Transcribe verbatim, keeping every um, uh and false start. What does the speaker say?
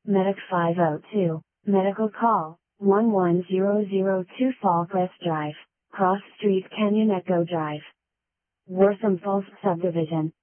Medic five oh two, Medical Call, one one zero zero two Fallcrest Drive, Cross Street Canyon Echo Drive. Wortham Falls Subdivision.